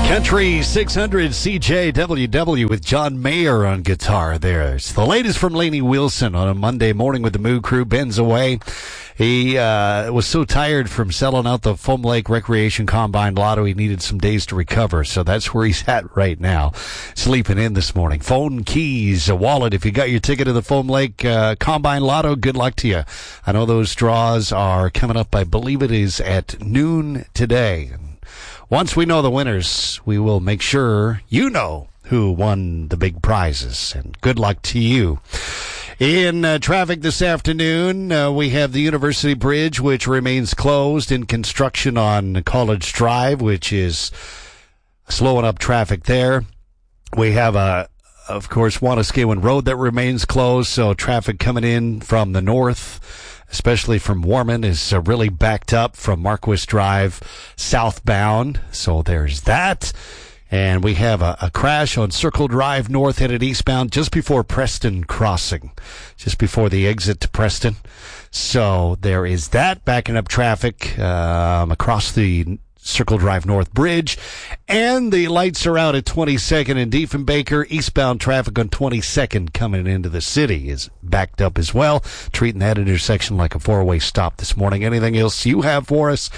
Country 600 CJWW with John Mayer on guitar. There's the latest from Lainey Wilson on a Monday morning with the Moo Crew. Ben's away. He was so tired from selling out the Foam Lake Recreation Combine Lotto, he needed some days to recover. So that's where he's at right now, sleeping in this morning. Phone, keys, a wallet. If you got your ticket to the Foam Lake Combine Lotto, good luck to you. I know those draws are coming up, I believe it is at noon today. Once we know the winners, we will make sure you know who won the big prizes. And good luck to you. In traffic this afternoon, we have the University Bridge, which remains closed in construction on College Drive, which is slowing up traffic there. We have, of course, Wanuskewin Road that remains closed, so traffic coming in from the north, especially from Warman, is really backed up from Marquis Drive southbound. So there's that. And we have a crash on Circle Drive north headed eastbound just before Preston Crossing, just before the exit to Preston. So there is that, backing up traffic across the Circle Drive North Bridge. And the lights are out at 22nd and Diefenbaker. Eastbound traffic on 22nd coming into the city is backed up as well. Treating that intersection like a four-way stop this morning. Anything else you have for us?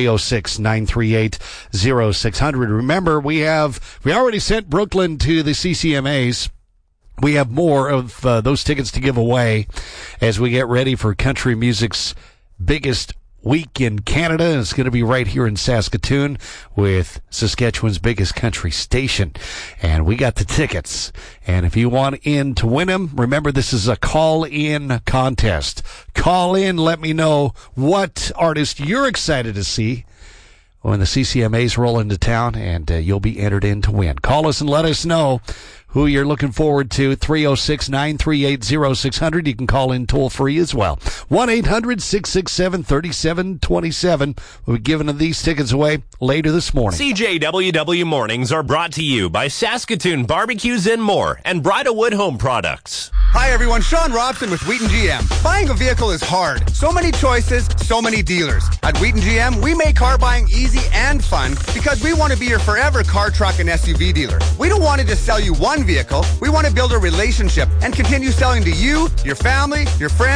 306-938-0600. Remember, we already sent Brooklyn to the CCMAs. We have more of those tickets to give away as we get ready for country music's biggest week in Canada. It's going to be right here in Saskatoon with Saskatchewan's biggest country station. And we got the tickets. And if you want in to win them, remember this is a call-in contest. Call in, let me know what artist you're excited to see when the CCMAs roll into town, and you'll be entered in to win. Call us and let us know who you're looking forward to. 306-938-0600. You can call in toll free as well. 1-800-667-3727. We'll be giving these tickets away later this morning. CJWW Mornings are brought to you by Saskatoon Barbecues and More and Bridalwood Home Products. Hi everyone, Sean Robson with Wheaton GM. Buying a vehicle is hard. So many choices, so many dealers. At Wheaton GM, we make car buying easy and fun because we want to be your forever car, truck, and SUV dealer. We don't want to just sell you one vehicle. We want to build a relationship and continue selling to you, your family, your friends,